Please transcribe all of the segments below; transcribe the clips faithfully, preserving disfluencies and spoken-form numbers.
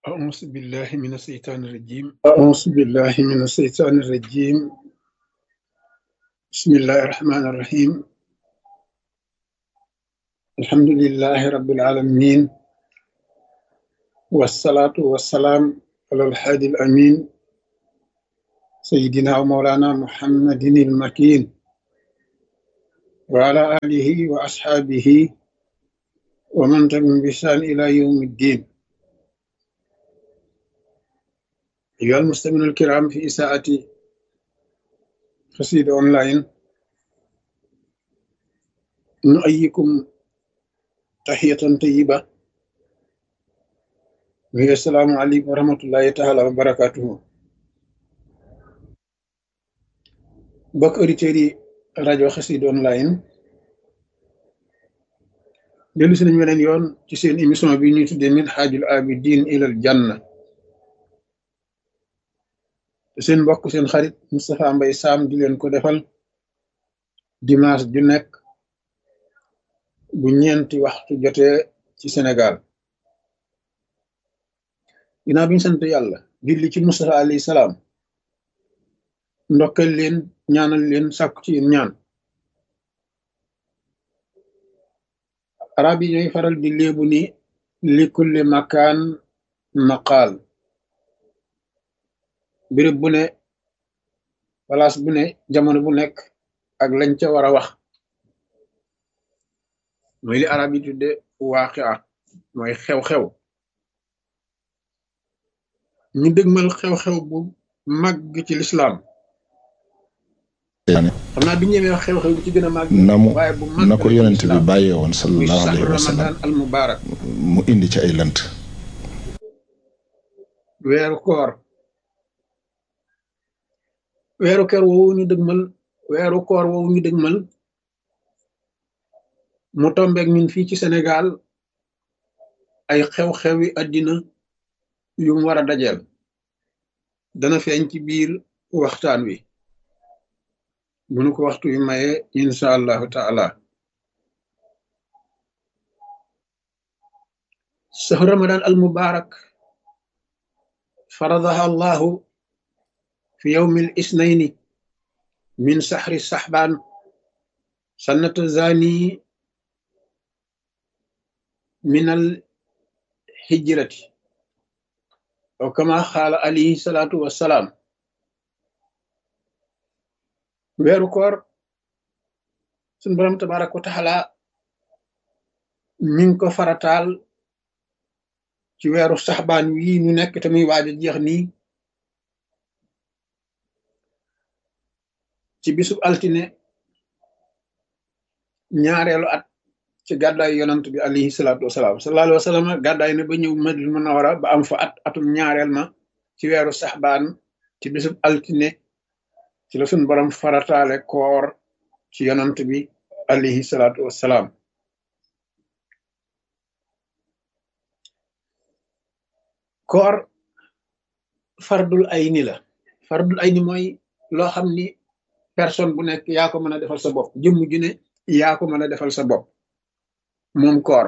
أعوذ بالله من الشيطان الرجيم أعوذ بالله من الشيطان الرجيم بسم الله الرحمن الرحيم الحمد لله رب العالمين والصلاة والسلام على الحادي الأمين سيدنا ومولانا محمد المكين وعلى آله وأصحابه ومن تبعهم بإحسان إلى يوم الدين. أيها المستمعون الكرام في إساءة قصيدة أونلاين، نؤيكم تحية طيبة وهي السلام عليكم ورحمة الله تعالى وبركاته. بك أوريتيري راديو قصيدة أونلاين dellu si nañu weneen yoon ci seen émission bi ñuy tuddee Minhajul Abidin ilal Janna te seen mbokk seen xarit Moustapha Mbaye Sam di leen ko defal dimanche ju nekk bu ñeenti waxtu jotee ci Sénégal. ginnaaw bi ñu sant yàlla julli ci Moustapha alayhi salaam ndokkal leen ñaanal leen sàkku ci yéen ñaan. arab yi ñooy faral di léebu ni li kulli makaan maqaal, béréb bu ne place bu ne jamono bu nekk ak lañ ca war a wax, mooy li arab yi tudde waaqia, mooy xew-xew. ñu dëgmal xew-xew bu màgg ci lislaam. xam naa bi ñëwee xew-xew bi ci gën a màgg na mu waaye bu màgg na ko yonent bi bàyyee woon muy sallallahu sahru alayhi wa sallam ramadan al mubarak, mu indi ci ay lënt. weeru koor. weeru koor woowu ñu dëgmal weeru koor woowu ñu dëgmal mu tombeek ñun fii ci Sénégal ay xew-xewi àddina yu mu war a dajeel dana feeñ ci biir waxtaan wi bu nu ko waxtu wi maye insha allahu taala. sahru ramadan al mubarak faradaha allahu fi yawmi al isnayni min sahri sahban sanata zani min al hijrati aw kama xaala alayhi salatu wassalaam. weeru koor suñ borom tabaraka wa taala mi ngi ko farataal ci weeru saxbaan wii ñu nekk te muy waaj a jeex nii ci bisub altine ñaareelu at ci gàddaay yonant bi alayhi salaatu wasalaam. sallallahu alayhi wa sallam gàddaay na ba ñëw Madina Munawwara ba am fa at atum ñaareel ma ci weeru saxbaan ci bisub altine ci la suñ borom farataale koor ci yonant bi alayhi salaatu wassalaam. koor fardul ayni la. fardul ayni mooy loo xam ni personne bu nekk yaa ko mën a defal sa bopp, jëmm ju ne yaa ko mën a defal sa bopp moom koor.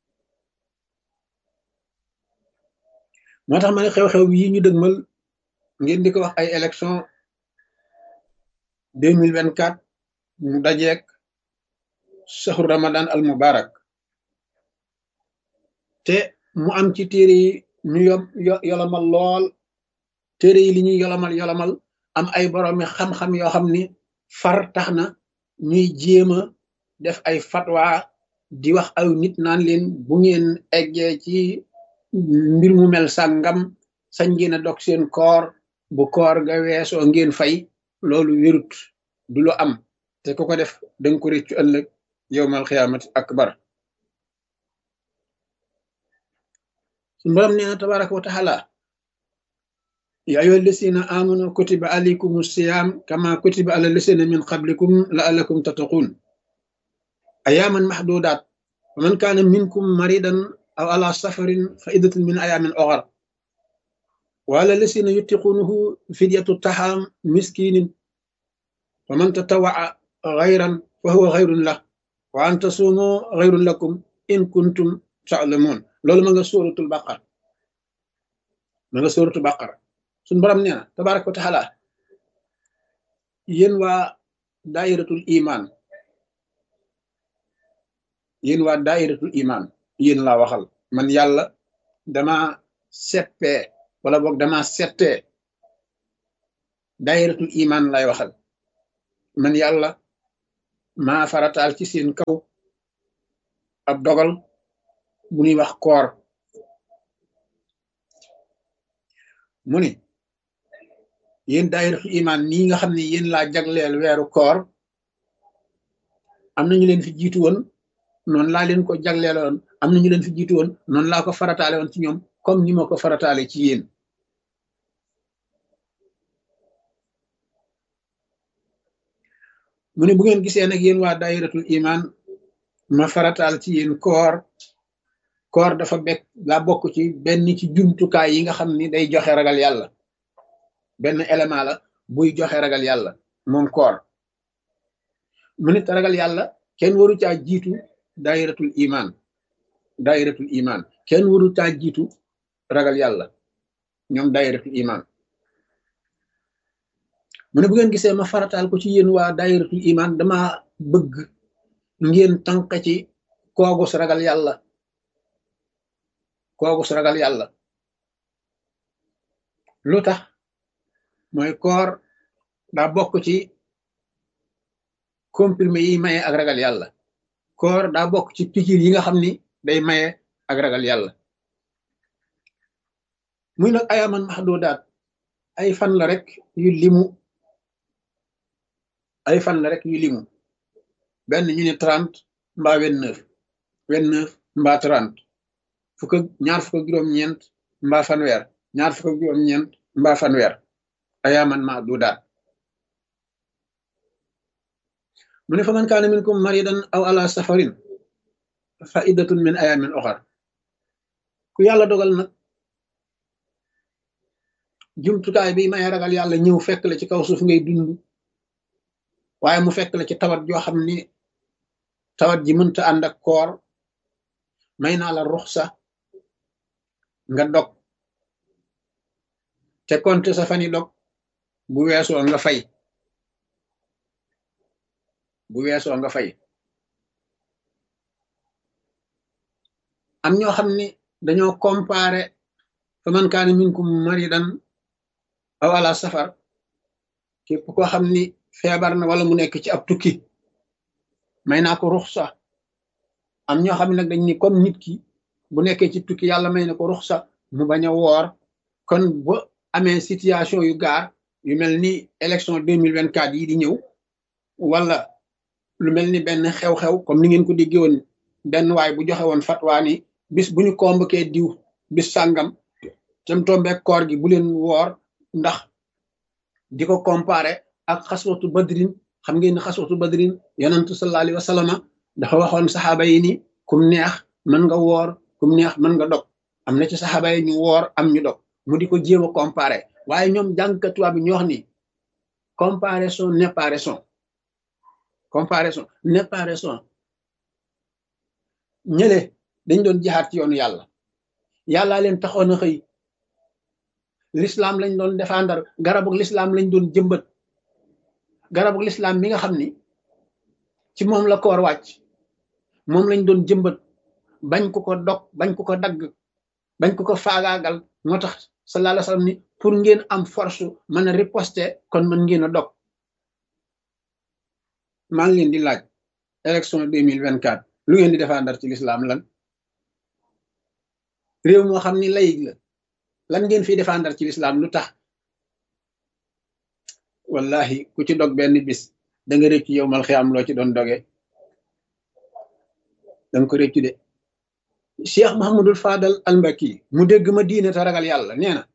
moo tax ma ne xew-xew yi ñu dëgmal ngeen di ko wax ay élection deux mille vingt quatre mu dajeek sahru ramadan al mubarak te mu am ci téere yi ñu yom yolomal lool. téere yi li ñuy yolomal yolomal am ay boroomi xam-xam yoo xam ni far tax na ñuy jéem a def ay fatwa di wax aw nit naan leen bu ngeen eggee ci mbir mu mel sàngam sañ ngeen a dog seen koor, bu koor ga weesoo ngeen fay. loolu wérut, du lu am, te ku ko def danga ko réccu ëllëg yowmal xiyaamati akbar. suñu borom nee na tabaraka wa taala ya ayyuha lasina amanu kutiba alaykum siyam kama kutiba ala lasina min qablikum la'allakum tattaqun ayaman mahdudat wa man kana minkum maridan aw ala safarin fa iddatun min ayamin ukhar wa ala lasina yutiqunahu fidyatu taham miskinin wa man tatawaa xayran fa huwa xayrun lah wa an tasuumu xayrun lakum in kuntum ta'lamun. loolu ma nga suratul baqara. ma nga sóoratu baqara suñ borom nee na tabaraka wa taala yéen waa daayiratul iman yéen waa daayiratul iman yéen laa waxal man yàlla dama seppee wala boog dama settee daayiratul iman lay waxal man yàlla maa farataal ci seen kaw ab dogal bu ñuy wax koor mu ni yéen daayiratul iman nii nga xam ne yéen laa jagleel weeru koor am na ñu leen fi jiitu woon noonu laa leen ko jagleeloon am na ñu leen fi jiitu woon noonu laa ko farataale woon ci ñoom comme ni ma ko farataale ci yéen mu ne bu ngeen gisee nag yéen waa daayiratul iman ma farataal ci yéen koor koor dafa bekk laa bokk ci benn ci jumtukaay yi nga xam ni day joxe ragal yàlla benn élément la buy joxe ragal yàlla moom koor mu nit ragal yàlla kenn waru caa jiitu daayiratul iman daayiratul iman kenn waru caa jiitu ragal yàlla ñoom daayiratul iman mu ne bu ngeen gisee ma farataal ko ci yéen waa daayiratul iman dama bëgg ngeen tànq ci koogus ragal yàlla koogus ragal yàlla lu tax mooy koor daa bokk ci comprimé yi maye ak ragal yàlla koor daa bokk ci pikir yi nga xam ni day maye ak ragal yàlla muy nag ayaman mahdudaat ay fan la rek yu limu ay fan la rek yu limu benn ñu ne trente mbaa vingt-neuf vingt-neuf mbaa trente fukk ak ñaar fukk ak juróom-ñeent mbaa fanweer ñaar fukk ak juróom-ñeent mbaa fanweer ayaman mahdudaat mu ne fa man kaana minkum maridan aw ala safarin fa iddatun min ayamin oxar ku yàlla dogal nag jumtukaay bi may ragal yàlla ñëw fekk la ci kaw suuf ngay dund waaye mu fekk la ci tawat joo xam ni tawat ji mënta ànd ak koor may naa la ruxsa nga dog te konte sa fani dog bu weesoo nga fay bu weesoo nga fay am ñoo xam ni dañoo comparé fa man kaana minkum maridan aw ala safar képp koo xam ni feebar na wala mu nekk ci ab tukki may naa ko ruxsa am ñoo xam ne nag dañ ni comme nit ki bu nekkee ci tukki yàlla may na ko ruxsa mu bañ a woor kon bu amee situation yu gaar yu mel ni élection deux mille vingt quatre yi di ñëw wala lu mel ni benn xew-xew comme ni ngeen ko déggee woon benn waay bu joxe woon fatwa ni bis bu ñu convoqué diw bis sàngam tam tombeek koor gi bu leen woor ndax di ko comparé ak xaswatu badrin xam ngeen ne xaswatu badrin yonentu sallallahu alayhi wa sallama dafa waxoon saxaaba yi ni kum neex mën nga woor kum neex mën nga dog am na ci saxaaba yi ñu woor am ñu dog mu di ko jéem a comparé waaye ñoom jàngkatuwaa bi ñu wax ni comparaison n'est pas raison comparaison n'est pas raison ñële dañ doon jihaat ci yoonu yàlla yàllaa leen taxoon a xëy l'islam lañ doon défendre garabug l'islam lañ doon jëmbat garabug l'islam mi nga xam ni ci moom la koor wàcc moom lañ doon jëmbat bañ ko ko dog bañ ko ko dagg bañ ko ko faagaagal moo tax sallallahu alayhi wa sallam ni pour ngeen am force mën a riposter kon mën ngeen a dog maa ngi leen di laaj élection deux mille vingt quatre lu ngeen di défendre ci l'islam lan réew moo xam ni laïc la lan ngeen fi défendre ci l'islam lu tax wallahi ku ci dog benn bis da nga rëccu yow mal xiyaam loo ci doon doge da nga ko rëccu de Cheikh Mahamadul Fadal al-Mbaki mu dégg ma diine te ragal yàlla nee na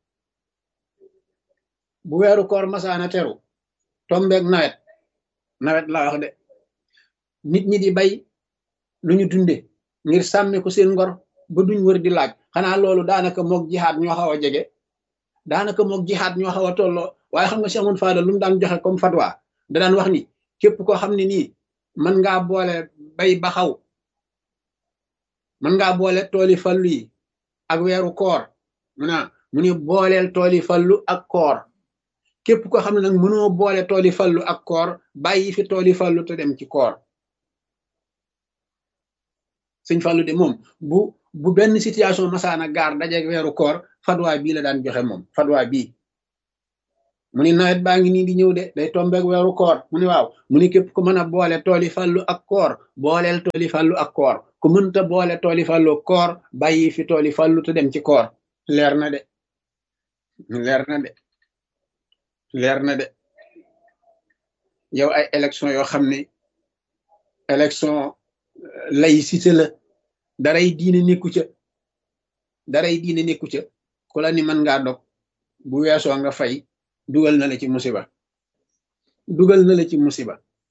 bu weeru koor masaana teru tombeeg nawet nawet laa wax de nit ñi di bay lu ñu dunde ngir sàmme ko seen ngor ba duñ wër di laaj xanaa loolu daanaka moog jihaad ñoo xaw a jege daanaka moog jihaad ñoo xaw a tolloo waaye xam nga Cheikh Mahamadul Fadal lu mu daan joxe comme fatwa da daan wax ni képp koo xam ne nii mën ngaa boole bay ba xaw mën ngaa boole tooli fallu yi ak weeru koor mu naa mu ne booleel tooli fallu ak koor képp ko xam ne nag mënoo boole tooli fallu ak koor bàyyi fi tooli fallu te dem ci koor sëñ Fallu de moom bu bu benn situation masaana gaar dajeeg weeru koor fatwa bii la daan joxe moom fatwa bii mu ni nawet baa ngi nii di ñëw de day tombeeg weeru koor mu ni waaw mu ni képp ku mën a boole tooli fallu ak koor booleel tooli fallu ak koor ku mënta boole tooli fallu ak koor bàyyi fi tooli fallu te dem ci koor leer na de leer na de leer na de yow ay élection yoo xam ne élection laïcité la daray diine nekku ca daray diine nekku ca ku la ni mën ngaa dog bu weesoo nga fay dugal na la ci musiba dugal na la ci musiba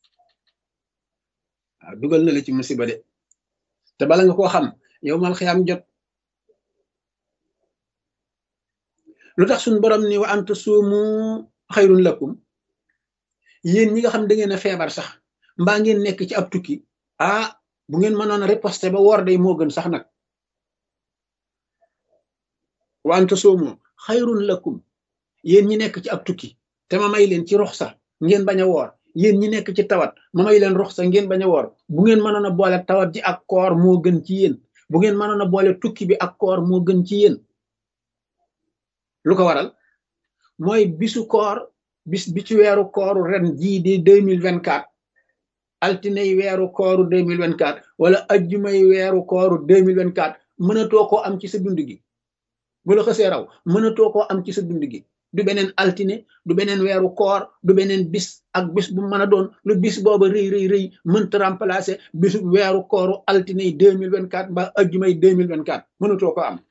waaw dugal na la ci musiba de te bala nga koo xam yow mal xiyaam jot lu tax suñ borom ni wa anta suumu xayrun lakum yéen ñi nga xam da ngeen a feebar sax mbaa ngeen nekk ci ab tukki ah bu ngeen mënoon a riposter ba woor day moo gën sax nag wa anta suumu xayrun lakum yéen ñi nekk ci ab tukki te ma may leen ci ruxsa ngeen bañ a woor yéen ñi nekk ci tawat ma may leen ruxsa ngeen bañ a woor bu ngeen mënoon a boole tawat ji ak koor moo gën ci yéen bu ngeen mënoon a boole tukki bi ak koor moo gën ci yéen lu ko waral mooy bisu koor bis bi ci weeru kooru ren jii di deux mille vingt quatre altinay weeru kooru deux mille vingt quatre wala ajjumay weeru kooru deux mille vingt quatre mënatoo koo am ci sa dund gi bu la xësee raw mënatoo koo am ci sa dund gi du beneen altine du beneen weeru koor du beneen bis ak bis bu mën a doon lu bis booba rëy rëy rëy mënta remplacer bisu weeru kooru altinay deux mille vingt quatre mbaa ajjumay deux mille vingt quatre mënatoo ko am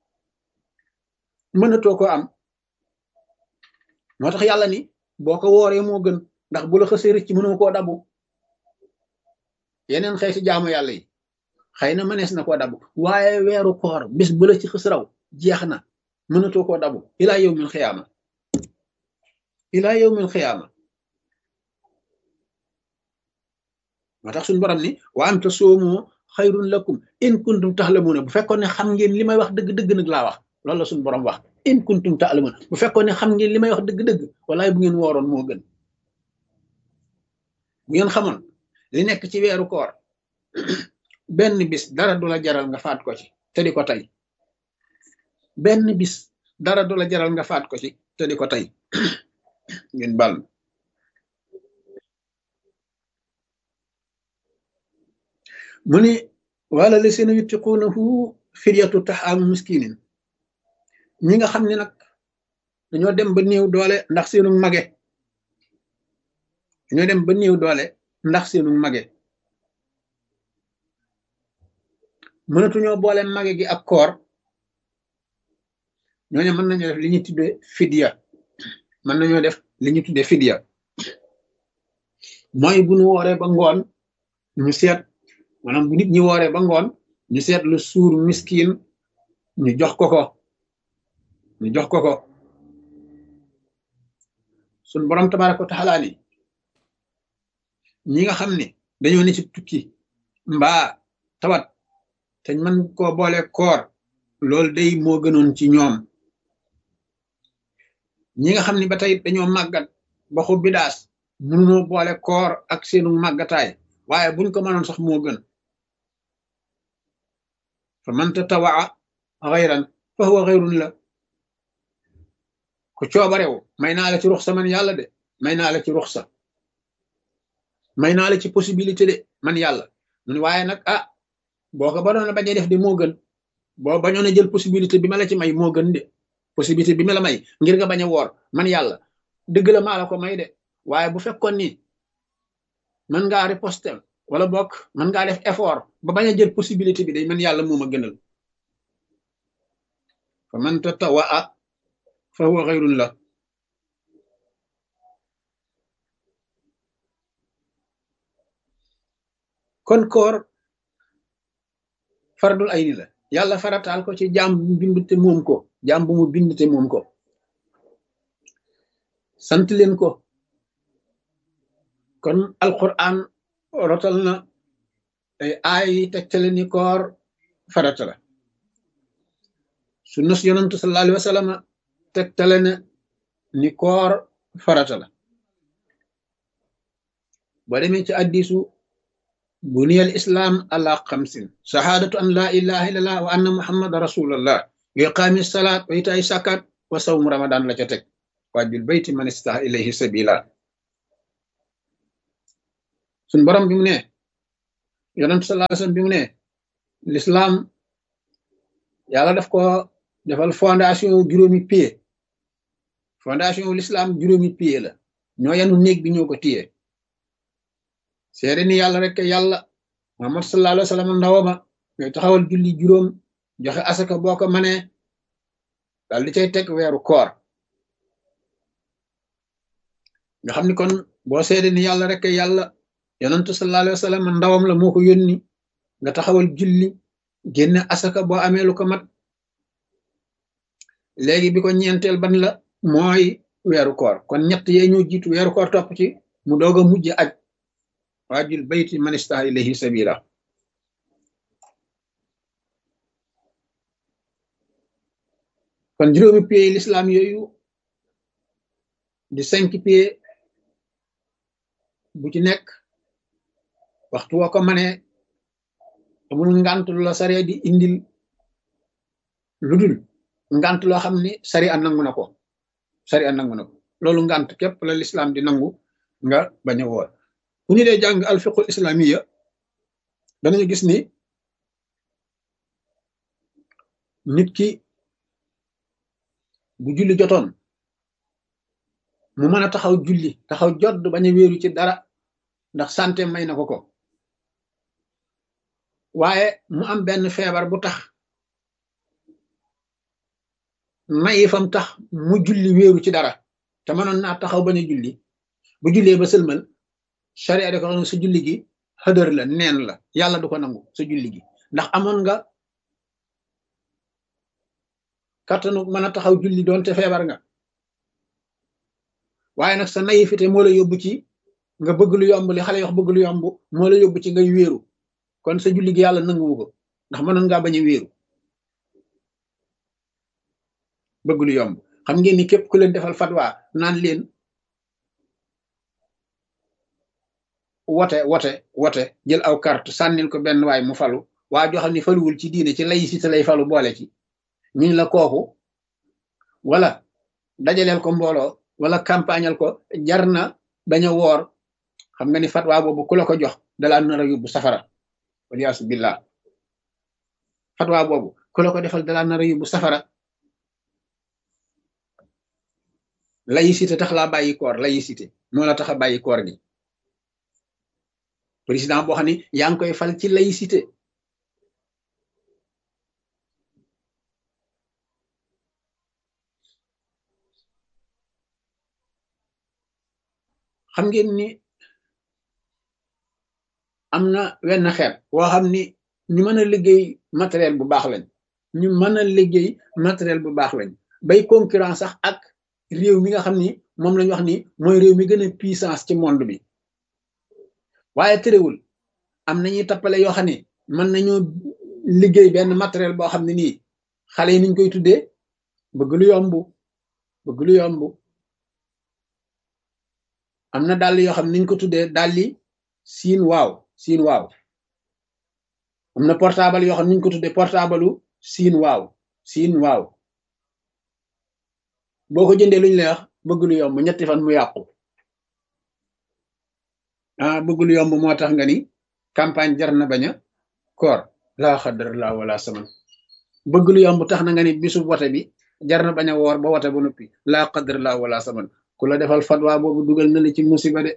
mënatoo ko am moo tax yàlla ni boo ko wooree moo gën ndax bu la xësee rëcc mënoo koo dabu yeneen xëy si jaamu yàlla yi xëy na mënees na koo dabu waaye weeru koor bis bu la ci xës raw jeex na mënatoo koo dabu ilaa yawmil xiyaama ilaa yawmil xiyaama moo tax suñu borom ni wa anta soomu xayrun lakum in kuntum taxlamuuna bu fekkoon ne xam ngeen li may wax dëgg-dëgg nag laa wax loolu la suñu borom wax in kuntum ta'lamun bu fekkoon ne xam ngeen li may wax dëgg-dëgg walaay bu ngeen wooroon moo gën bu ngeen xamoon li nekk ci weeru koor benn bis dara du la jaral nga faat ko ci te di ko tey benn bis dara du la jaral nga faat ko ci te di ko tey ngeen bal mu ni wala li seen yutiquunahu fidyatu taxaamu miskinin ñi nga xam ne nag dañoo dem ba néew doole ndax seenu mage dañoo dem ba néew doole ndax seenu mage mënatuñoo boole mage gi ak koor ñooñu mën nañoo def li ñu tuddee fidya mën nañoo def li ñu tuddee fidya mooy bu ñu wooree ba ngoon ñu seet maanaam bu nit ñi wooree ba ngoon ñu seet lu suur miskin ñu jox ko ko ñu jox ko ko suñ borom tabaraka wa taala ni ñi nga xam ne dañoo ne ci tukki mbaa tawat te mën koo boole koor loolu day moo gënoon ci ñoom ñi nga xam ne ba tey dañoo màggat ba xub bi daas mënunoo boole koor ak seenu màggataay waaye buñ ko mënoon sax moo gën fa man tatawaa xayran fa huwa xayrun la ku coobarewu may naa la ci ruxsa man yàlla de may naa la ci ruxsa may naa la ci possibilité de man yàlla mun waaye nag ah boo ko ba doon bañ a def de moo gën boo bañoon a jël possibilité bi ma la ci may moo gën de possibilité bi ma la may ngir nga bañ a woor man yàlla dëgg la maa la ko may de waaye bu fekkoon ni mën ngaa ripostel wala bokk mën ngaa def effort ba bañ a jël possibilité bi day man yàlla moo ma gënal fa man tatawaa fa huwa xayrun la kon koor fardul ayni la yàlla farataal ko ci jaam bu mu bind te moom ko jaam bu mu bind te moom ko sant leen ko kon alquran rotal na ay aay tegtale ni koor farata la sunna si yonantu sallallahu alayhi wa sallam tegtale na ni koor farata la boo demee ci addisu buniyal islam ala xamsin shahadatu an la ilaha illallah wa anna muhammad rasulullah wa iqami salat wa itaay sakat wa sawmu ramadan la ca teg waajul bayti man istaha ilayhi sabila suñ borom bi mu ne yonantu sallallahu alayhi wa sallam bi mu ne l'islam yàlla daf ko defal fondation juróomi pied fondation wu l'islam juróomi pied la ñoo yanu néeg bi ñoo ko téye seede ni yàlla rek yàlla muhammad sallallahu alayhi wa sallam ndawama ngay taxawal julli juróom joxe asaka boo ko manee daal di cay teg weeru koor nga xam ni kon boo seede ni yàlla rek yàlla yonantu sallallahu alayhi wa sallam ndawam la moo ko yónni nga taxawal julli génne asaka boo amee lu ko mat léegi bi ko ñeenteel ban la mooy weeru koor kon ñett yee ñoo jiitu weeru koor topp ci mu doog a mujj aj waajul bayti man istaha ilayhi sabila kon juróomi pieds yi l'islam yooyu di cinq pieds bu ci nekk waxtu woo ko manee amul ngant lu la sare di indil lu dul ngant loo xam ni sari a nangu na ko sari a nangu na ko loolu ngant képp la l'islam di nangu nga bañ a woor bu ñu dee jàng alfiqul islamiya danañu gis ni nit ki bu julli jotoon mu mën a taxaw julli taxaw jodd bañ a wéeru ci dara ndax santé may na ko ko waaye mu am benn feebar bu tax nayifam tax mu julli wéeru ci dara te mënoon naa taxaw bañ a julli bu jullee ba sëlmal sharia da ko xam sa julli gi xëdër la neen la yàlla du ko nangu sa julli gi ndax amoon nga kattanu mën a taxaw julli doonte feebar nga waaye nag sa nayifite moo la yóbbu ci nga bëgg lu yomb li xale yox bëgg lu yomb moo la yóbbu ci ngay wéeru kon sa julli gi yàlla nanguwu ko ndax mënoon ngaa bañ a wéeru bëgg lu yomb xam ngeen ni képp ku leen defal fatwa naan leen wote wote wote jël aw carte sànnil ko benn waay mu falu waa joo xam ne faluwul ci diine ci laïcité lay falu boole ci ñu la kooku wala dajaleel ko mbooloo wala campagnal ko jar na bañ a woor xam nga ni fatwa boobu ku la ko jox dalaa nar a yóbbu safara waliyaasu billah fatwa boobu ku la ko defal dalaa nar a yóbbu safara laïcité tax laa bàyyi koor laïcité moo la tax a bàyyi koor gi président boo xam ne yaa ngi koy fal ci laïcité xam ngeen ni am na wenn xeet woo xam ni ñu mën a liggéey matériel bu baax lañ ñu mën a liggéey matériel bu baax lañ bay concurrence sax ak réew mi nga xam ni moom lañ wax ni mooy réew mi gën a puissance ci monde bi waaye terewul am nañuy tappale yoo xam ne mën nañoo liggéey benn matériel boo xam ne nii xale yi niñ koy tuddee bëgg lu yomb bëgg lu yomb am na dàll yoo xam ne niñ ko tuddee dàlli siin waaw siin waaw am na portable yoo xam ne niñ ko tuddee portable siin waaw siin waaw boo ko jëndee luñ lay wax bëgg lu yomb ñetti fan mu yàqu ah bëgg lu yomb moo tax nga ni campagne jar na bañ a koor laa xadar laa wala saman bëgg lu yomb tax na nga ni bisu wote bi jar na bañ a woor ba wote ba noppi laa xadar laa wala saman ku la defal fatwa boobu dugal na la ci musiba de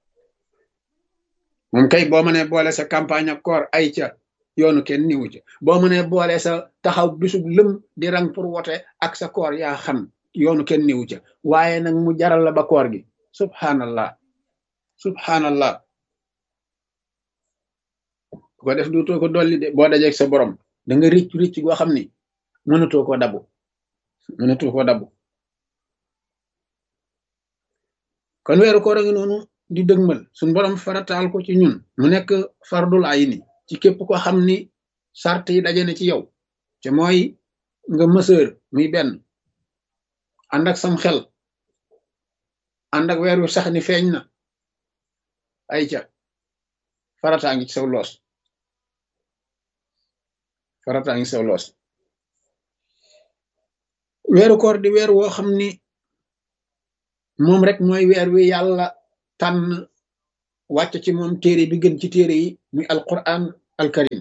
moom kay boo mënee boole sa campagne ak koor ay ca yoonu kenn niwu ca boo mënee boole sa taxaw bisu lëm di rang pour wote ak sa koor yaa xam yoonu kenn niwu ca waaye nag mu jaral la ba koor gi subhanallah subhanallah ku ko def duutoo ko dolli de boo dajeeg sa borom da nga ricc ricc goo xam ni mënatoo koo dabu mënatoo koo dabu kon weeru koor a ngi noonu di dëgmal suñ borom farataal ko ci ñun mu nekk fardul ayni ci képp ko xam ni sart yi daje na ci yow te mooy nga mësër muy benn ànd ak sam xel ànd ak weer wi sax ni feeñ na ay ca farataa ngi ci saw loos farataa ngi ci saw loos weeru koor di weer woo xam ni moom rek mooy weer wi yàlla tànn wàcc ci moom téere bi gën ci téere yi muy alquran alkarim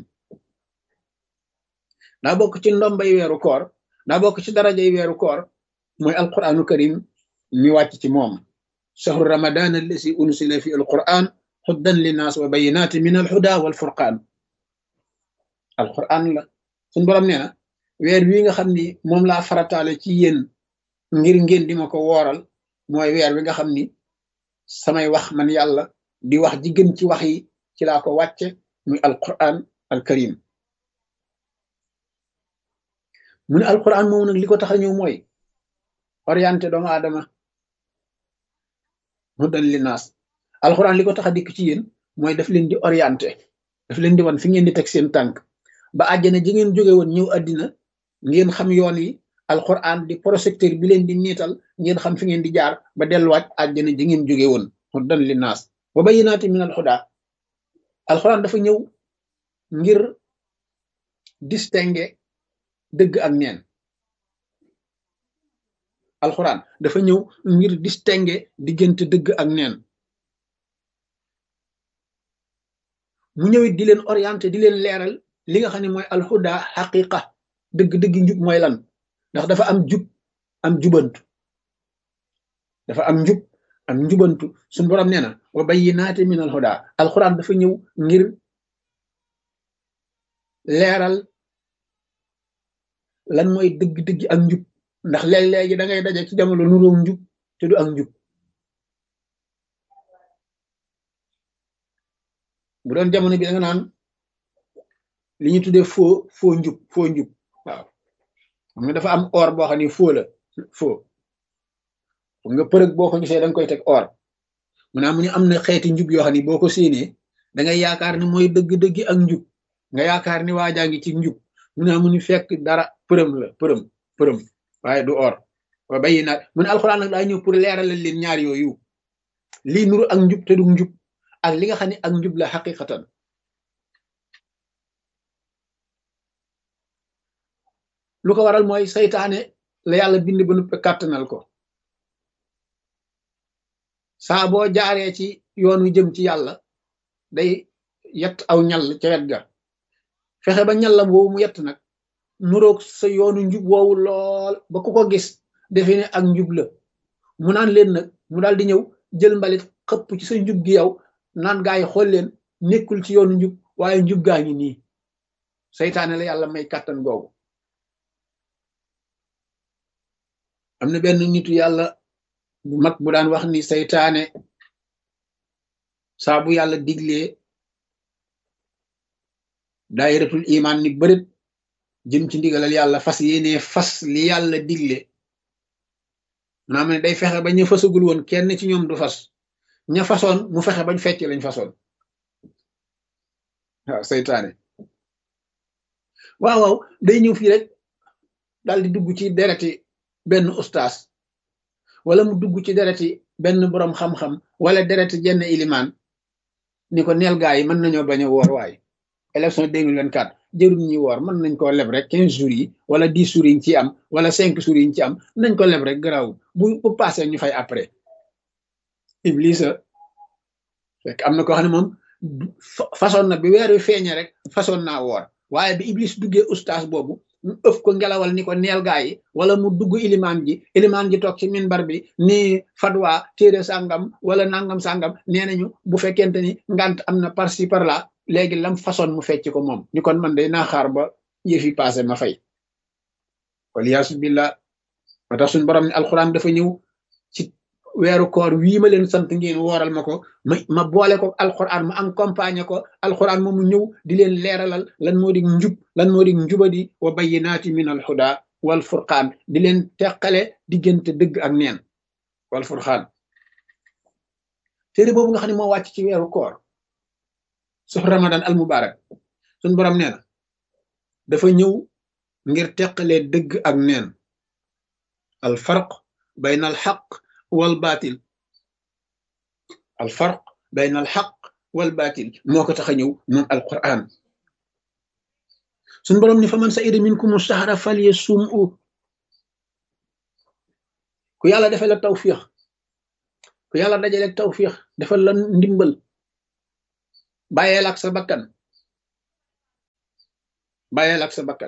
daa bokk ci ndombay weeru koor daa bokk ci darajay weeru koor mooy alquranu karim mi wàcc ci moom shahru ramadan allasi unsila fi alquran huddan linnaas wa bayinaati min alhuda walfurqaan alquran la suñ borom nee na weer wi nga xam ni moom laa farataale ci yéen ngir ngeen di ma ko wooral mooy weer wi nga xam ni samay wax man yàlla di wax ji gën ci wax yi ci laa ko wàcce muy alquran alkarim mu ne alquran moomu nag li ko tax a ñëw mooy orienté doomu aadama hudan linnaas alquran li ko tax a dikk ci yéen mooy daf leen di orienté daf leen di wan fi ngeen di teg seen tànk ba àjjana ji ngeen jóge woon ñëw àddina ngeen xam yoon yi alquran di projecteur bi leen di niital ngeen xam fi ngeen di jaar ba delluwaat àjjana ji ngeen jóge woon hudan linnaas wa bayyinaati min alhuda alquran dafa ñëw ngir distinguer dëgg ak neen alquran dafa ñëw ngir distinguer diggante dëgg ak neen mu ñëwit di leen orienté di leen leeral li nga xam ne mooy alhuda xaqiqa dëgg-dëgg njub mooy lan ndax dafa am jub am jubantu dafa am njub am njubantu suñu borom nee na wa bayyinaati min alhuda alquran dafa ñëw ngir leeral lan mooy dëgg-dëgg ak njub ndax léeg-léegi da ngay daje ci jamono nuróom njub te du ak njub bu doon jamono bi da nga naan li ñu tuddee faux faux njub faux njub waaw xam nga dafa am or boo xam ne faux la faux nga përëg boo ko gisee da nga koy teg or mu naa mu ne am na xeeti njub yoo xam ne boo ko séenee da ngay yaakaar ni mooy dëgg-dëgg ak njub nga yaakaar ni waajaa ngi ci njub mu naa mu ni fekk dara përëm la përëm përëm waaye du or wa bayyinaat mu ne alxuraan nag daa ñëw pour leeralal leen ñaar yooyu lii nuru ak njub te du njub ak li nga xam ne ak njub la xaqiqatan lu ko waral mooy saytaane la yàlla bind ba nuppe kàttanal ko saa boo jaaree ci yoon wi jëm ci yàlla day yett aw ñal ca wet ga fexe ba ñallam woowu mu yett nag nuroog sa yoonu njub woowu lool ba ku ko gis defe ne ak njub la mu naan leen nag mu daal di ñëw jël mbalit xëpp ci sa njub gi yow naan gaa yi xool leen nekkul ci yoonu njub waaye njub gaa ngi nii saytaane la yàlla may kàttan googu am na benn nitu yàlla bu mag bu daan wax ni saytaane saa bu yàlla diglee daayiratul iman ni bërit jëm ci ndigalal yàlla fas yéene fas li yàlla digle maanaam ne day fexe ba ñu fasagul woon kenn ci ñoom du fas ña fasoon mu fexe bañ fecc lañ fasoon waaw saytaane waaw waaw day ñëw fii rek daal di dugg ci dereti benn ustaas wala mu dugg ci dereti benn boroom xam-xam wala dereti jenn ilimaan ni ko neel gaa yi mën nañoo bañ a woor waaye élection deux mille vingt-quatre jërul ñi woor mën nañ koo leb rek quinze jours yi wala dix jours yi ñu ci am wala cinq jours yi ñu ci am nañ ko leb rek garaaw bu bu passé ñu fay après Iblisa fekk am na koo xam ne moom façon na bi weer wi feeñe rek façon naa woor waaye bi Iblis duggee ustaas boobu mu ëf ko ngelawal ni ko neel gaa yi wala mu dugg ilimaan ji ilimaan ji toog ci minbar bi ni fatwa téere sàngam wala nangam sàngam nee nañu bu fekkente ni ngant am na par ci par là léegi lam façon mu fecc ko moom ni kon man day naa xaar ba yëf yi passé ma fay waliyaasu billah ma tax suñu borom ne alxuraan dafa ñëw ci weeru koor wii ma leen sant ngeen wooral ma ko ma ma boole ko alxuraan ma accompagné ko alxuraan moomu ñëw di leen leeralal lan moo di njub lan moo di njubadi wa bayyinaati min alhuda wal furqaan di leen teqale diggante dëgg ak neen wal furqaan téere boobu nga xam ne moo wàcc ci weeru koor suuf ramadan al mubarak suñ borom nee na dafa ñëw ngir teqalee dëgg ak neen al farq bayna al xaq wal baatil al farq bayna al xaq wal baatil moo ko tax a ñëw moom alquran suñ boroom ni fa man sa'ida minkumu shahra falyasumhu ku yàlla defal la tawfiix ku yàlla dajale tawfiix defal la ndimbal bàyyeel ak sa bakkan bàyyeel ak sa bakkan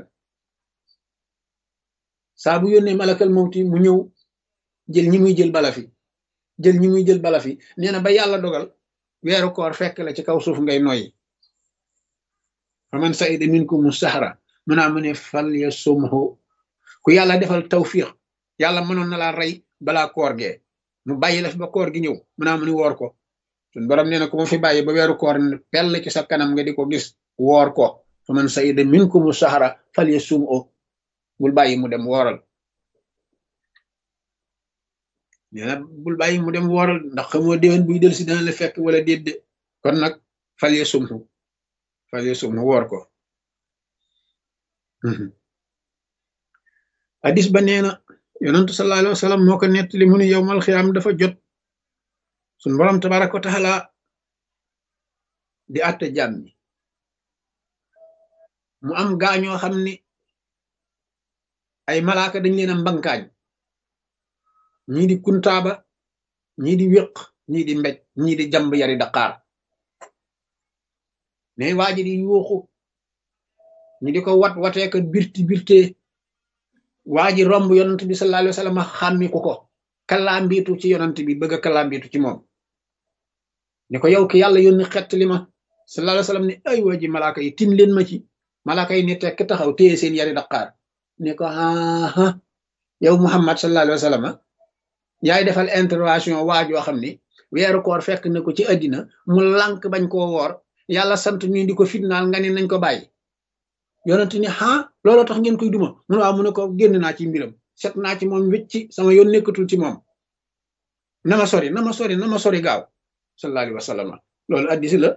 saa bu yónnee malakal mawti mu ñëw jël ñi muy jël bala fi jël ñi muy jël bala fi nee na ba yàlla dogal weeru koor fekk la ci kaw suuf ngay noyyi faman sa'ida minkumu shahra mu naa mu ne falyasumhu ku yàlla defal tawfiix yàlla mënoon na laa rey balaa koor gee mu bàyyi la fi ba koor gi ñëw mu naa mu ni woor ko suñ borom nee na ku ma fi bàyyi ba weeru koor pell ci sa kanam nga di ko gis woor ko faman sa'ida minkumu shahra falyasumhu bul bàyyi mu dem wooral nee na bul bàyyi mu dem wooral ndax xamoo déwén buy del si dana la fekk wala déet de kon nag falyasumhu falyasumhu woor ko hadis ba nee na yonentu sallallahu alayhi wa sallam moo ko nettali mu ne yowmal xiyaam dafa jot suñ borom tabaraka wa taala di àtte jaam ñi mu am gaañoo xam ni ay malaaka dañ leen a mbankaañ ñii di kuntaaba ñii di wéq ñii di mbéj ñii di jamb yari daqaar mais waa ji di yuuxu ñi di ko wat watee ko birti birtee waa ji romb yonent bi sallallahu alayhi wa sallam xàmmi ku ko kalaambiitu ci yonent bi bëgg a kalaambiitu ci moom ni ko yow ki yàlla yónni xett li ma sallallahu alayhi wa sallam ni ay waa ji malaaka yi tin leen ma ci malaaka yi ni tekk taxaw téye seen yari daqaar ni ko aa yow Muhammad sallallahu alayhi wa sallam yaay defal intervention waajoo xam ni weeru koor fekk na ko ci àddina mu lànk bañ koo woor yàlla sant ñu di ko fitnaal nga ne nañ ko bàyyi yonent ni ah looloo tax ngeen koy duma mun waaw mu ne ko génn naa ci mbiram set naa ci moom wicci sama yoon nekkatul ci moom na ma sori na ma sori na ma sori gaaw sallallahu alayhi wa sallam loolu addis la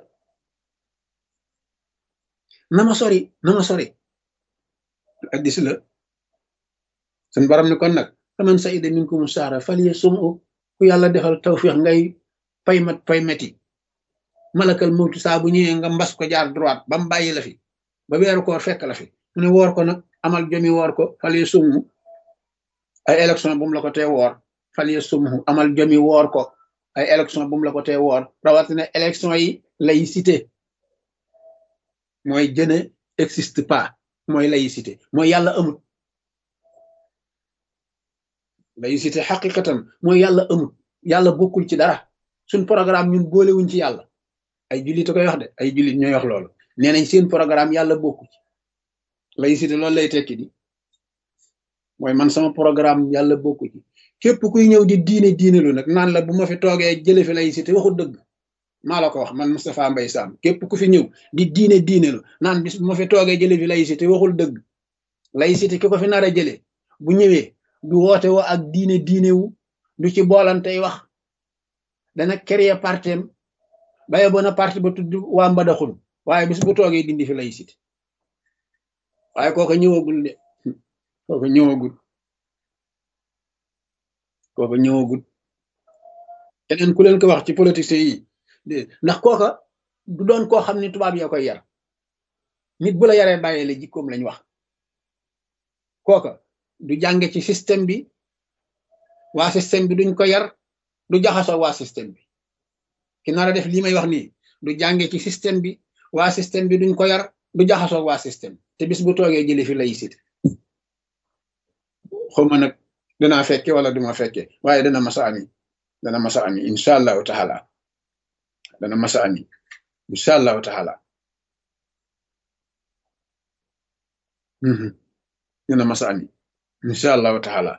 na ma sori na ma sori addis la suñ borom ni kon nag faman sa'ida minkumu shahra falyasumhu ku yàlla defal tawfiix ngay pay mat pay meti malakal mawtu saa bu ñëwee nga mbas ko jaar droite ba mu bàyyi la fi ba weeru koor fekk la fi mu ne woor ko nag amal jomi woor ko falyasumhu ay élection bu mu la ko tee woor falyasumhu amal jomi woor ko ay élection bu mu la ko tee woor rawatina élection yi laïcité mooy je ne existe pas mooy laïcité mooy yàlla amut laïcité xaqiqatan mooy yàlla amut yàlla bokkul ci dara suñ programme ñun boolewuñ ci yàlla ay jullit a koy wax de ay jullit ñooy wax loolu nee nañ seen programme yàlla bokku ci laïcité loolu lay tekki di mooy man sama programme yàlla bokku ci képp kuy ñëw di diine diine lu nag naan la bu ma fi toogee jële fi laïcité waxul dëgg maa la ko wax man Moustapha Mbaye Sam képp ku fi ñëw di diine diine lu naan bis bu ma fi toogee jële fi laïcité waxul dëgg laïcité ki ko fi nar a jële bu ñëwee du woote woo ak diine diine wu du ci boolantey wax dana créer partem baye bona parti ba tudd waa Mbadakhoune waaye bis bu toogee dindi fi laïcité waaye kooka ñëwagul de kooka ñëwagul kooka ñëwagul keneen ku leen ko wax ci politiciens yi de ndax kooka du doon koo xam ne tubaab yaa koy yar nit bu la yaree bàyyee la jikkoom lañ wax kooka du jànge ci système bi waa système bi duñ ko yar du jaxasoo waa système bi ki nar a def lii may wax nii du jànge ci système bi waa système bi duñ ko yar du jaxasoo waa système te bis bu toogee jële fi laïcité xawma nag danaa fekke wala duma fekke waaye dana masa ami dana masa ami insha allahu taala dana masa ami insha allahu taala dana masa ami insha allahu taala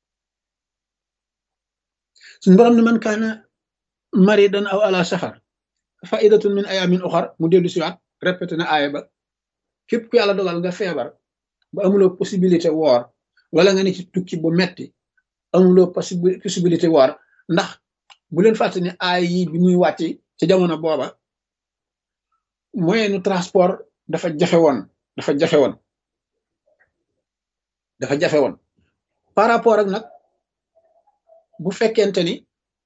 suñu borom ne man kaana maridan aw ala safar faidatun min ayamin uxar mu dellu siwaat répété na aaya ba képp ku yàlla dogal nga feebar ba amuloo possibilité woor wala nga ne ci tukki bu metti amuloo possibilité woor ndax bu leen fàtte ne aaya yi bi muy wàcc ci jamono booba moyenu transport dafa jafe woon dafa jafe woon dafa jafe woon par rapport ak nag bu fekkente ni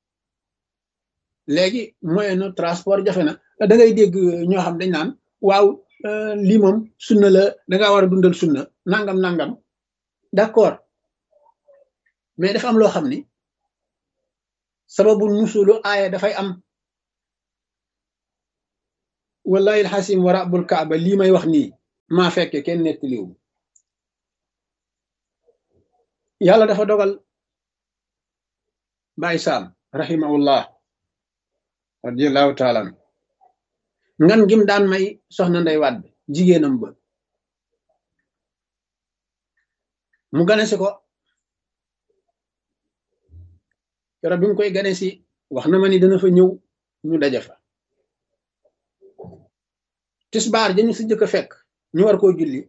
léegi moyen de transport jafe na da ngay dégg ñoo xam dañ naan waaw lii moom sunna la da ngaa war a dundal sunna nangam nangam d'accord mais dafa am loo xam ni sababu nusulu aaya dafay am wallahi alxasim wa rabbul kaaba lii may wax nii maa fekke kenn nettaliwu yàlla dafa dogal Baay Saam rahimahullah radiyallahu taala ngan gim daan may soxna Ndey Wàdd jigéenam ba mu gane si ko keroog bi mu koy gane si wax na ma ni dana fa ñëw ñu daje fa tisbaar dañu si jëkk a fekk ñu war koo julli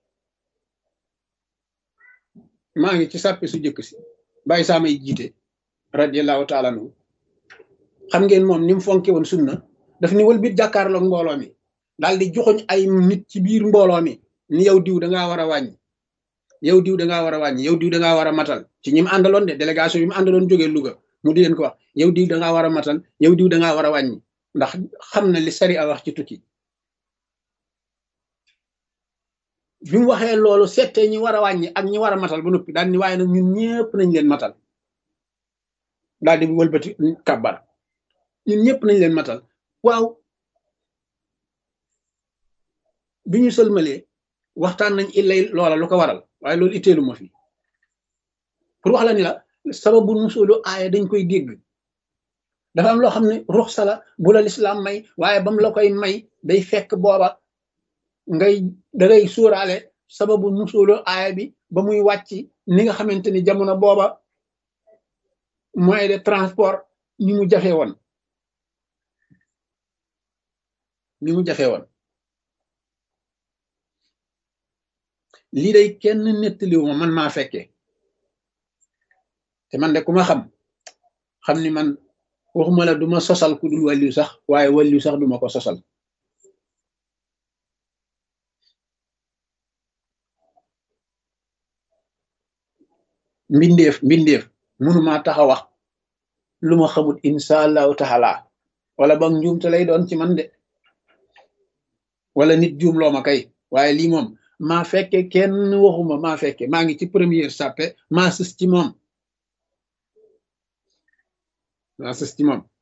maa ngi ci sàppe su jëkk si Baay Saam ay jiite radiyallahu taala anhu xam ngeen moom ni mu fonke woon sunna daf ni wëlbit jàkkaarloog mbooloo mi daal di joxoñ ay nit ci biir mbooloo mi ni yow diw da ngaa war a wàññi yow diw da ngaa war a wàññi yow diw da ngaa war a matal ci ñi mu àndaloon de délégation yi mu àndaloon jógee Louga mu di leen ko wax yow diw da ngaa war a matal yow diw da ngaa war a wàññi ndax xam na li sari a wax ci tukki bi mu waxee loolu settee ñi war a wàññi ak ñi war a matal ba noppi daal ni waaye nag ñun ñëpp nañ leen matal daal di wëlbati kàbbar ñun ñëpp nañ leen matal waaw bi ñu sëlmalee waxtaan nañ illay loola lu ko waral waaye loolu itteelu ma fi pour wax la ni la sababu nusulu aaya dañ koy dégg dafa am loo xam ne ruxsa la bu la lislaam may waaye bam la koy may day fekk booba ngay da ngay suuraale sababu nusulu aaya bi ba muy wàcc ni nga xamante ni jamono booba moyen de transport ni mu jafe woon ni mu jafe woon lii day kenn nettaliwu ma man maa fekkee te man de ku ma xam xam ni man waxuma la duma sosal ku dul wàlliw sax waaye wàlliw sax duma ko sosal mbindeef mbindeef mënumaa taxa wax lu ma xamut insha allahu taala wala ba njuumte lay doon ci man de wala nit juum loo ma kay waaye lii moom maa fekke kenn waxuma maa fekke maa ngi ci première sàppe maa sës ci moom maa sës ci moom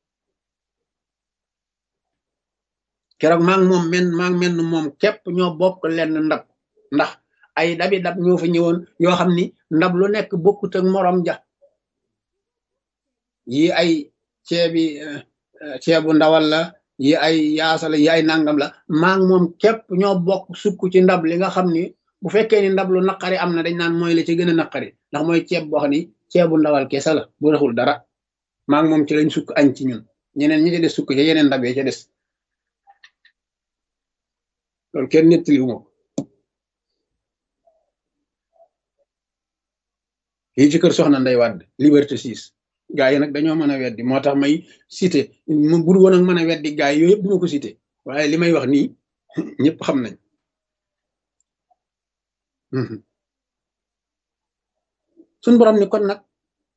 keroog maa ngi moom men maa ngi menn moom képp ñoo bokk lenn ndab ndax ay dabi dab ñoo fa ñëwoon yoo xam ni ndab lu nekk bokkut ak morom ja yi ay ceebi ceebu ndawal la yi ay yaasa la yi ay nangam la maa ngi moom képp ñoo bokk sukk ci ndab li nga xam ni bu fekkee ni ndab lu naqari am na dañ naan mooy la ci gën a naqari ndax mooy ceeb boo xam ni ceebu ndawal kese la bu raxul dara maa ngi moom ci lañ sukk añ ci ñun ñeneen ñi ci des sukk ca yeneen ndab yi ca des loolu kenn nettali wu ma yi ci kër soxna Ndey Wàdd Liberté six gaa yi nag dañoo mën a weddi moo tax may cité mu bur woon ak mën a weddi gaa yi yooyu yëpp duma ko cité waaye li may wax nii ñëpp xam nañ suñ borom ni kon nag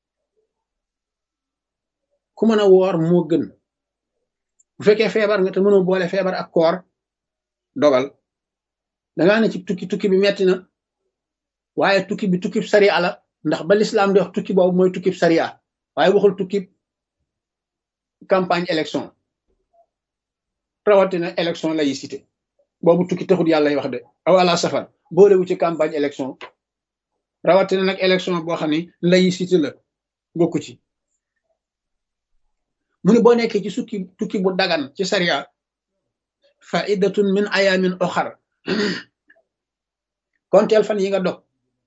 ku mën a woor moo gën bu fekkee feebar nga te mënoo boole feebar ak koor dogal dangaa ne ci tukki tukki bi metti na waaye tukki bi tukki sariya la ndax ba lislaam di wax tukki boobu mooy tukki sariya waaye waxul tukki campagne élection rawatina élection laïcité boobu tukki taxut yàlla lay wax de aw ala safar boolewu ci campagne élection rawatina nag élection boo xam ne laïcité la bokku ci mu ne boo nekkee ci sukki tukki bu dagan ci sariya faidatun min ayamin oxar konteel fan yi nga dog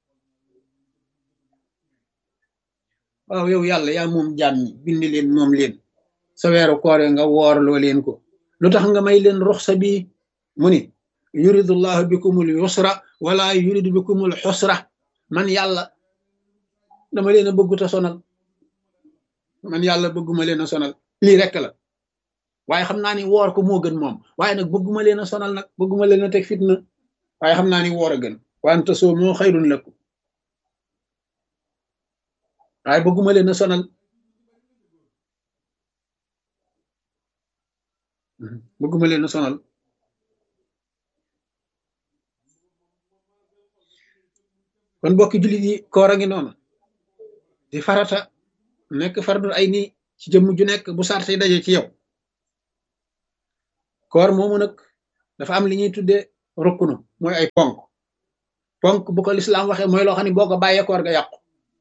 waaw yow yàlla yaa moom jaam ñi bind leen moom leen sa weeru koore nga woorloo leen ko lu tax nga may leen ruxsa bi mu ni yuridullahu bikumul yusra wala yuridu bikumul xusra man yàlla dama leen a bëgguta sonal man yàlla bëgguma leen a sonal lii rekk la waaye xam naa ni woor ko moo gën moom waaye nag bëgguma leen a sonal nag bëgguma leen a teg fitna waaye xam naa ni woor a gën wante soo moo xayrun lakum waaye bëgguma leen a sonal bëgguma leen a sonal kon mbokki jullit yi koor a ngi noonu di farata nekk fardul ay nii ci jëmm ju nekk bu sart yi daje ci yow koor moomu nag dafa am li ñuy tuddee rukkunu mooy ay ponk ponk bu ko lislaam waxee mooy loo xam ne boo ko bàyyee koor ga yàqu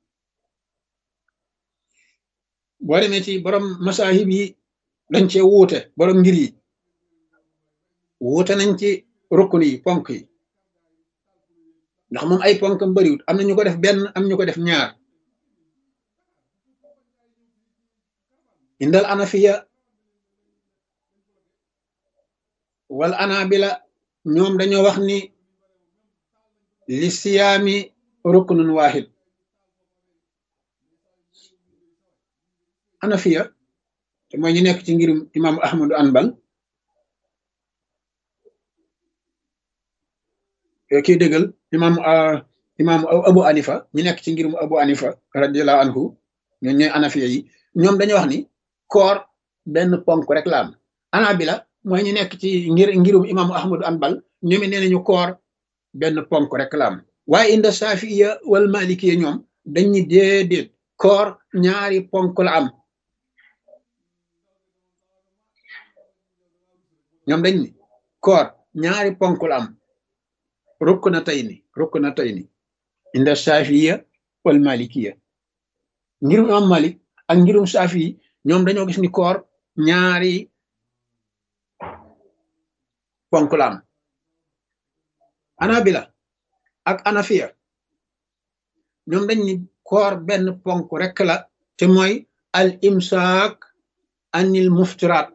boo demee ci borom masaahib yi dañ cee wuute borom ngir yi wuute nañ ci rukkunu yi ponk yi ndax moom ay ponkam bariwut am na ñu ko def benn am ñu ko def ñaar indal anafiya wal anabila ñoom dañoo wax ni li siyaami ruknun waahid anafiya te mooy ñu nekk ci ngirum imaamu ahmadu anbal kii dëggal imaamu imaamu abu anifa ñu nekk ci ngirum abu anifa radiallahu anhu ñoom ñooy anafiya yi ñoom dañoo wax ni koor benn ponk rek la am anabila mooy ñu nekk ci ngir ngirum imaamu ahmadu anbal ñoom it nee nañu koor benn ponk rek la am waaye inda safiya wal malikiya ñoom dañ ñi déedéet koor ñaari ponk la am ñoom dañ ni koor ñaari ponk la am rukk na tey ni rukk na tey ni inda safiya wal malikiya ngirum imam malik ak ngirum safi ñoom dañoo gis ni koor ñaari ponk la am anabila ak anafiya ñoom dañ ni koor benn ponk rek la te mooy al imsaak anil muftiraat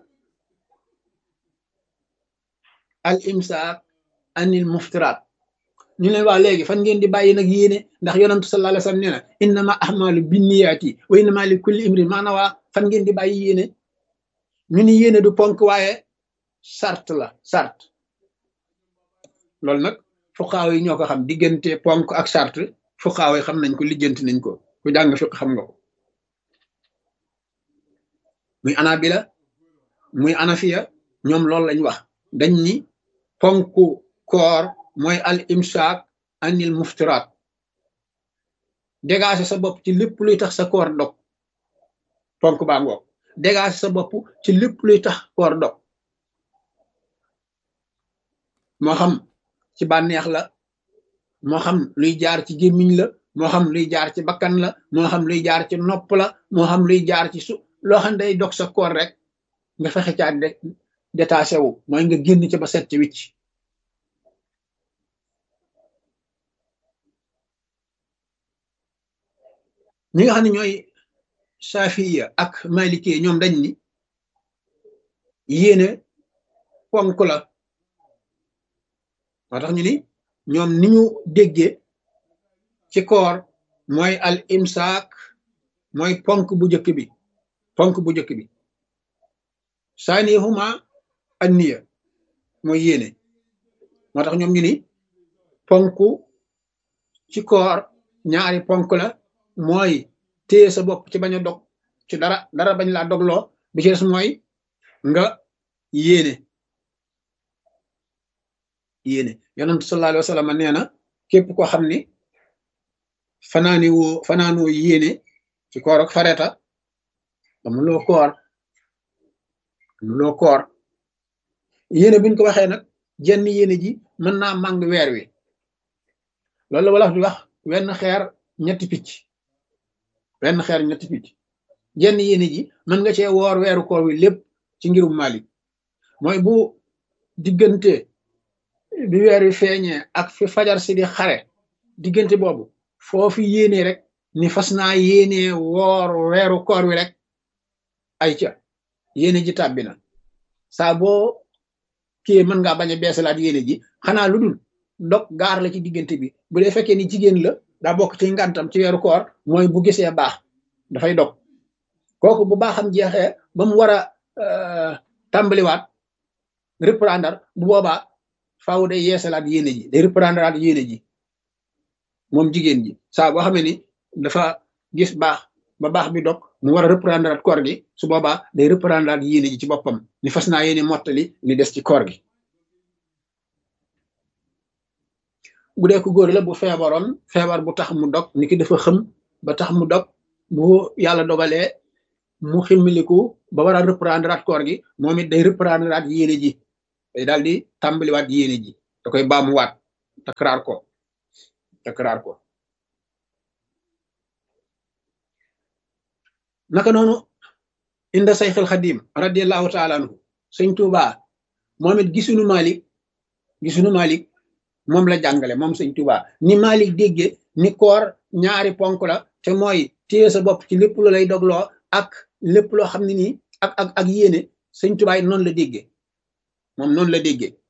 al imsaak anil muftiraat ñu leen waa léegi fan ngeen di bàyyi nag yéene ndax yonantu sallallahu alayhi wasallam nee na innama ahmalu binniyaati wa innama li kulli imrin maa nawaa fan ngeen di bàyyi yéene ñu ni yéene du ponk waaye sart la sart loolu nag fuqaaw yi ñoo ko xam diggante ponk ak sart fuqaaw yi xam nañ ko lijjanti nañ ko ku jàng fiq xam nga ko muy anabila muy anafiya ñoom loolu lañ wax dañ ni ponku koor mooy al imsaak anil muftiraat dégager sa bopp ci lépp luy tax sa koor dog ponk baa ngoog dégager sa bopp ci lépp luy tax koor dog moo xam ci bànneex la moo xam luy jaar ci gémmiñ la moo xam luy jaar ci bakkan la moo xam luy jaar ci nopp la moo xam luy jaar ci su loo xam day dog sa koor rek nga fexe caa de détaché wu mooy nga génn ci ba set ci wicc ñi nga xam ne ñooy safiya ak maliki ñoom dañ ni yéene ponk la moo tax ñu ni ñoom ni ñu déggee ci koor mooy al imsaak mooy ponk bu njëkk bi ponk bu njëkk bi saanihuma an niya mooy yéene moo tax ñoom ñu ni ponk ci koor ñaari ponk la mooy téye sa bopp ci bañ a dog ci dara dara bañ laa dogloo bi ci des mooy nga yéene yéene yonent sallallahu alayhi wa sallam nee na képp koo xam ni fanaani woo fanaanoo yéene ci koor ak fareta amuloo koor amuloo koor yéene buñ ko waxee nag jenn yéene ji mën naa màng weer wi loolu la wolof di wax wenn xeer ñetti picc wenn xeer ñetti picc jenn yéene ji mën nga cee woor weeru koor wi lépp ci ngirum Malik mooy bu diggante bi weer wi feeñee ak fi fajar si di xare diggante boobu foofu yéene rek ni fas naa yéene woor weeru koor wi rek ay ca yéene ji tàbbi na saa boo kii mën ngaa bañ a beesalaat yéene ji xanaa lu dul dog gaar la ci diggante bi bu dee fekkee ni jigéen la daa bokk ci ngantam ci weeru koor mooy bu gisee baax dafay dog kooku bu baaxam jeexee ba mu war a tàmbaliwaat reprendre bu boobaa faaw day yeesalaat yéene ji day reprendre at yéene ji moom jigéen ji saa boo xamee ni dafa gis baax ba baax bi dog mu war a reprendre at koor gi su boobaa day reprendre at yéene ji ci boppam ni fas naa yéene mottali li des ci koor gi. bu dee ko góor la bu feebaroon feebar bu tax mu dog ni ki dafa xëm ba tax mu dog bu yàlla dogalee mu ximmiliku ba war a reprendre at koor gi moom it day reprendre at yéene ji day daal di tàmbaliwaat yéene ji da koy baamuwaat takraar ko takraar ko naka noonu inda sayxil xadim radiallahu taala anhu sëñ Tuubaa moom it gisunu Malik gisunu Malik moom la jàngale moom sëñ Tuubaa ni Malik dégge ni koor ñaari ponk la te mooy téye sa bopp ci lépp lu lay dogloo ak lépp loo xam ne nii ak ak ak yéene sëñ Tuubaa noonu la déggee moom noonu la déggee